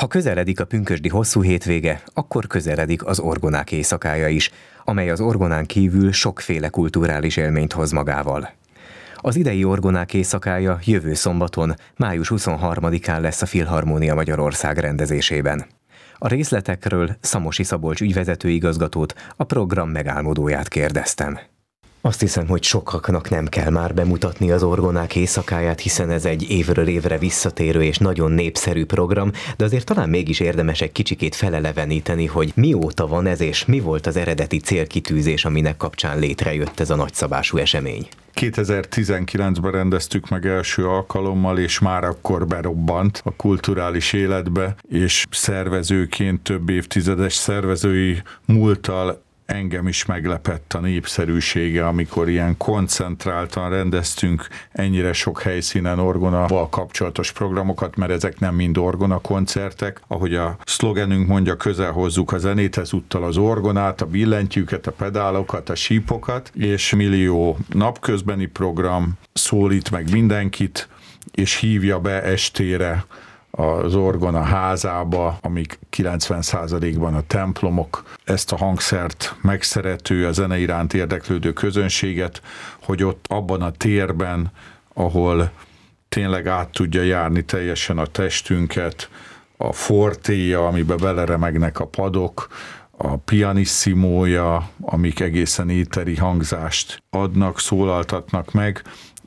Ha közeledik a pünkösdi hosszú hétvége, akkor közeledik az orgonák éjszakája is, amely az orgonán kívül sokféle kulturális élményt hoz magával. Az idei orgonák éjszakája jövő szombaton, május 23-án lesz a Filharmónia Magyarország rendezésében. A részletekről Szamosi Szabolcs ügyvezetőigazgatót, a program megálmodóját kérdeztem. Azt hiszem, hogy sokaknak nem kell már bemutatni az orgonák éjszakáját, hiszen ez egy évről évre visszatérő és nagyon népszerű program, de azért talán mégis érdemes egy kicsikét feleleveníteni, hogy mióta van ez, és mi volt az eredeti célkitűzés, aminek kapcsán létrejött ez a nagyszabású esemény. 2019-ben rendeztük meg első alkalommal, és már akkor berobbant a kulturális életbe, és szervezőként több évtizedes szervezői múlttal engem is meglepett a népszerűsége, amikor ilyen koncentráltan rendeztünk ennyire sok helyszínen orgonaval kapcsolatos programokat, mert ezek nem mind orgona koncertek. Ahogy a szlogenünk mondja, közel hozzuk a zenét, ezúttal az orgonát, a billentyűket, a pedálokat, a sípokat, és millió napközbeni program szólít meg mindenkit, és hívja be estére az orgona házába, amik 90%-ban a templomok, ezt a hangszert megszerető, a zene iránt érdeklődő közönséget, hogy ott abban a térben, ahol tényleg át tudja járni teljesen a testünket, a fortéja, amiben beleremegnek a padok, a pianissimója, amik egészen éteri hangzást adnak, szólaltatnak meg,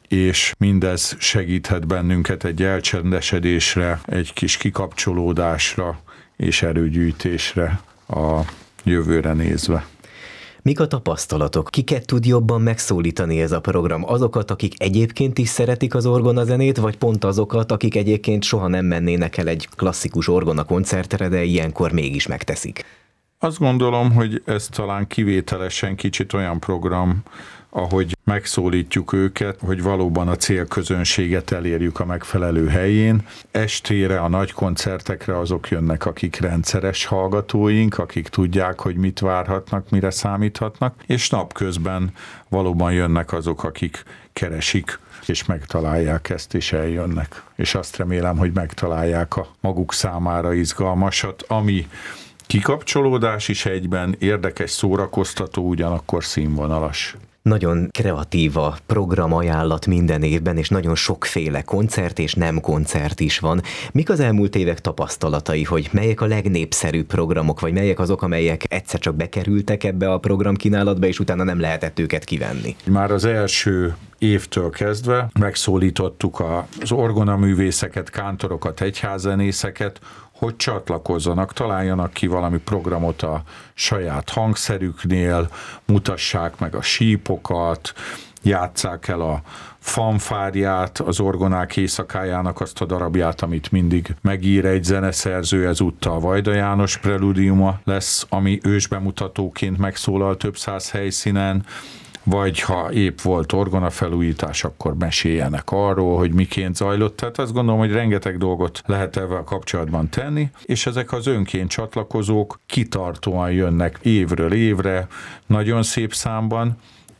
és mindez segíthet bennünket egy elcsendesedésre, egy kis kikapcsolódásra és erőgyűjtésre a jövőre nézve. Mik a tapasztalatok? Kiket tud jobban megszólítani ez a program? Azokat, akik egyébként is szeretik az orgonazenét, vagy pont azokat, akik egyébként soha nem mennének el egy klasszikus orgona koncertre, de ilyenkor mégis megteszik? Azt gondolom, hogy ez talán kivételesen kicsit olyan program, ahogy megszólítjuk őket, hogy valóban a célközönséget elérjük a megfelelő helyén. Estére, a nagy koncertekre azok jönnek, akik rendszeres hallgatóink, akik tudják, hogy mit várhatnak, mire számíthatnak, és napközben valóban jönnek azok, akik keresik, és megtalálják ezt, és eljönnek. És azt remélem, hogy megtalálják a maguk számára izgalmasat, ami kikapcsolódás is egyben, érdekes, szórakoztató, ugyanakkor színvonalas. Nagyon kreatív a programajánlat minden évben, és nagyon sokféle koncert és nem koncert is van. Mik az elmúlt évek tapasztalatai, hogy melyek a legnépszerűbb programok, vagy melyek azok, amelyek egyszer csak bekerültek ebbe a programkínálatba, és utána nem lehetett őket kivenni? Már az első évtől kezdve megszólítottuk az orgonaművészeket, kántorokat, egyházzenészeket, hogy csatlakozzanak, találjanak ki valami programot a saját hangszerüknél, mutassák meg a sípokat, játsszák el a fanfárját, az orgonák éjszakájának azt a darabját, amit mindig megír egy zeneszerző, ezúttal Vajda János preludiuma lesz, ami ősbemutatóként megszólal több száz helyszínen, vagy ha épp volt orgonafelújítás, akkor meséljenek arról, hogy miként zajlott. Tehát azt gondolom, hogy rengeteg dolgot lehet ezzel kapcsolatban tenni, és ezek az önként csatlakozók kitartóan jönnek évről évre, nagyon szép számban,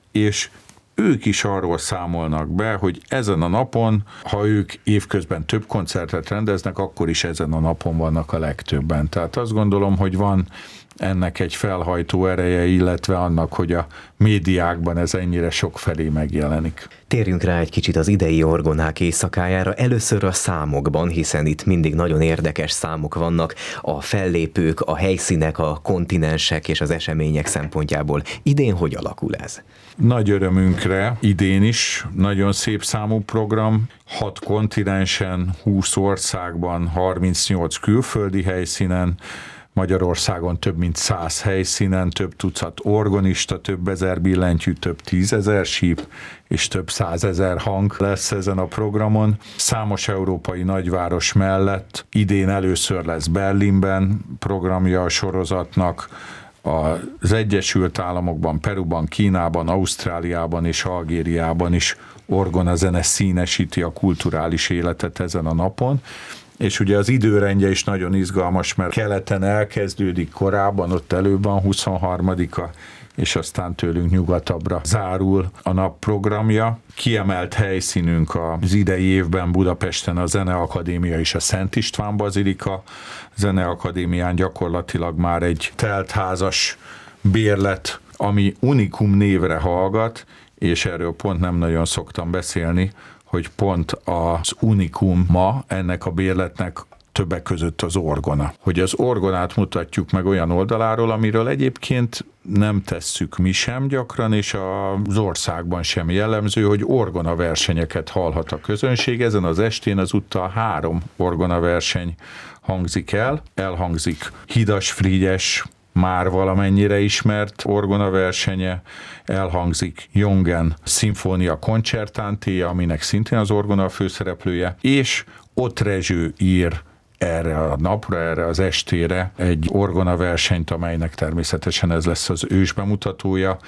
és ők is arról számolnak be, hogy ezen a napon, ha ők évközben több koncertet rendeznek, akkor is ezen a napon vannak a legtöbben. Tehát azt gondolom, hogy van ennek egy felhajtó ereje, illetve annak, hogy a médiákban ez ennyire sokfelé megjelenik. Térjünk rá egy kicsit az idei orgonák éjszakájára, először a számokban, hiszen itt mindig nagyon érdekes számok vannak, a fellépők, a helyszínek, a kontinensek és az események szempontjából. Idén hogy alakul ez? Nagy örömünkre idén is nagyon szép számú program, 6 kontinensen, 20 országban, 38 külföldi helyszínen, Magyarországon több mint 100 helyszínen, több tucat orgonista, több ezer billentyű, több 10 000 síp és több 100 000 hang lesz ezen a programon. Számos európai nagyváros mellett idén először lesz Berlinben programja a sorozatnak, az Egyesült Államokban, Peruban, Kínában, Ausztráliában és Algériában is orgonazene színesíti a kulturális életet ezen a napon. És ugye az időrendje is nagyon izgalmas, mert keleten elkezdődik korábban, ott előbb van 23-a, és aztán tőlünk nyugatabbra zárul a nap programja. Kiemelt helyszínünk az idei évben Budapesten a Zeneakadémia és a Szent István Bazilika. Zeneakadémián gyakorlatilag már egy teltházas bérlet, ami Unikum névre hallgat, és erről pont nem nagyon szoktam beszélni, hogy pont az unikum ma ennek a bérletnek többek között az orgona. Hogy az orgonát mutatjuk meg olyan oldaláról, amiről egyébként nem tesszük mi sem gyakran, és az országban sem jellemző, hogy orgona versenyeket hallhat a közönség. Ezen az estén azúttal 3 orgona verseny hangzik el. Elhangzik Hidas Frigyes, már valamennyire ismert orgona versenye, elhangzik Jongen Szimfónia Concertantéja, aminek szintén az orgona a főszereplője, és Ott Rezső ír erre a napra, erre az estére egy orgona versenyt, amelynek természetesen ez lesz az ősbemutatója,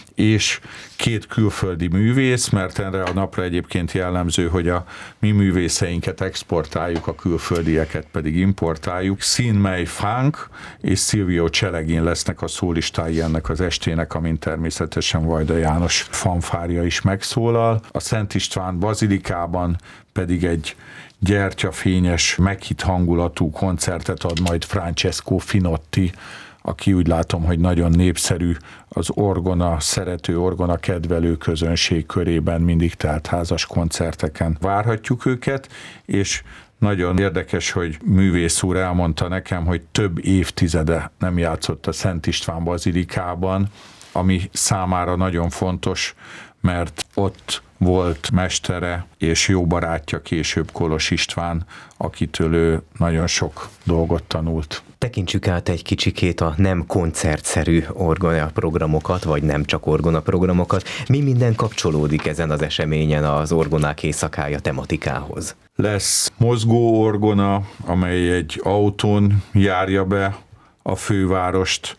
és 2 külföldi művész, mert erre a napra egyébként jellemző, hogy a mi művészeinket exportáljuk, a külföldieket pedig importáljuk. Sin Mei Funk és Silvio Celegin lesznek a szólistái ennek az estének, amin természetesen Vajda János fanfárja is megszólal. A Szent István Bazilikában pedig egy gyertyafényes, meghitt hangulatú koncertet ad majd Francesco Finotti, aki úgy látom, hogy nagyon népszerű az orgona szerető, orgona kedvelő közönség körében, mindig teltházas koncerteken várhatjuk őket, és nagyon érdekes, hogy művész úr elmondta nekem, hogy több évtizede nem játszott a Szent István Bazilikában, ami számára nagyon fontos, mert ott volt mestere és jó barátja később Kolos István, akitől ő nagyon sok dolgot tanult. Tekintsük át egy kicsikét a nem koncertszerű orgona programokat, vagy nem csak orgona programokat. Mi minden kapcsolódik ezen az eseményen az Orgonák éjszakája tematikához? Lesz mozgó orgona, amely egy autón járja be a fővárost,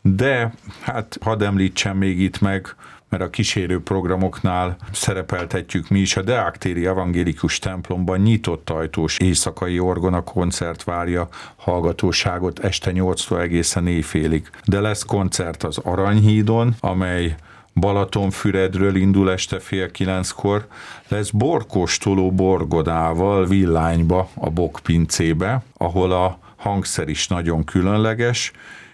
de hát hadd említsem még itt meg, mert a kísérő programoknál szerepeltetjük mi is, a Deák téri evangélikus templomban nyitott ajtós éjszakai orgona koncert várja hallgatóságot este 8-tól egészen éjfélig. De lesz koncert az Aranyhídon, amely Balatonfüredről indul este 8:30-kor, lesz borkóstoló borgonával Villányba, a Bokpincébe, ahol a hangszer is nagyon különleges,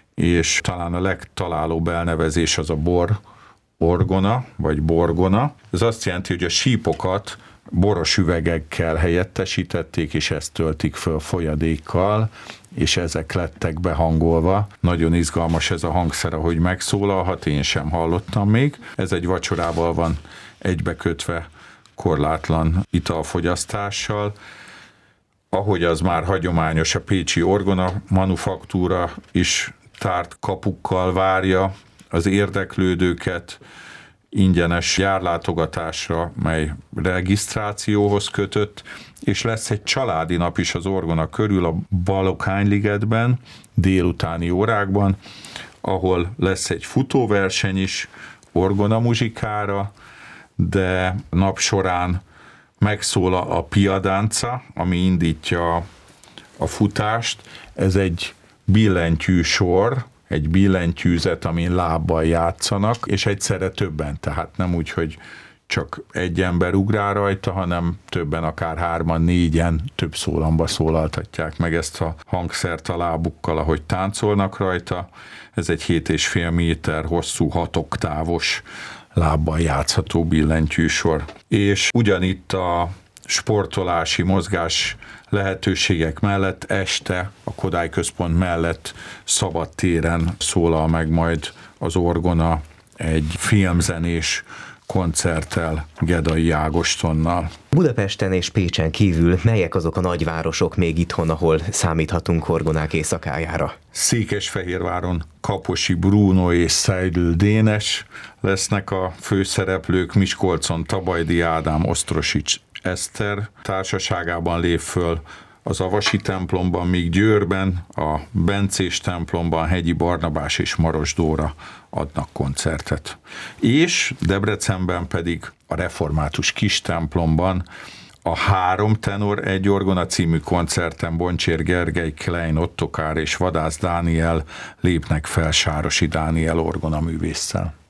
és talán a legtalálóbb elnevezés az a orgona, vagy borgona. Ez azt jelenti, hogy a sípokat boros üvegekkel helyettesítették, és ezt töltik föl folyadékkal, és ezek lettek behangolva. Nagyon izgalmas ez a hangszer, ahogy megszólalhat, én sem hallottam még. Ez egy vacsorával van egybekötve korlátlan italfogyasztással. Ahogy az már hagyományos, a pécsi orgona manufaktúra is tárt kapukkal várja az érdeklődőket ingyenes járlátogatásra, mely regisztrációhoz kötött, és lesz egy családi nap is az orgona körül a Balokányligetben, délutáni órákban, ahol lesz egy futóverseny is orgona muzsikára, de nap során megszól a piadánca, ami indítja a futást. Ez egy billentyű sor, egy billentyűzet, amin lábbal játszanak, és egyszerre többen, tehát nem úgy, hogy csak egy ember ugrál rajta, hanem többen, akár 3-4 több szólamba szólaltatják meg ezt a hangszert a lábukkal, ahogy táncolnak rajta. Ez egy 7,5 méter hosszú, 6 oktávos lábbal játszható billentyűsor. És ugyanitt a sportolási, mozgás lehetőségek mellett este a Kodály Központ mellett szabad téren szólal meg majd az orgona egy filmzenés koncerttel Gedai Ágostonnal. Budapesten és Pécsen kívül melyek azok a nagyvárosok még itthon, ahol számíthatunk orgonák éjszakájára? Székesfehérváron Kaposi Bruno és Seidl Dénes lesznek a főszereplők, Miskolcon Tabajdi Ádám, Osztrosics Eszter társaságában lép föl az Avasi templomban, míg Győrben, a Bencés templomban Hegyi Barnabás és Maros Dóra adnak koncertet. És Debrecenben pedig a református kis templomban A 3 tenor egy orgona című koncerten Boncsér Gergely, Klein Ottokár és Vadász Dániel lépnek fel Sárosi Dániel orgonaművésszel.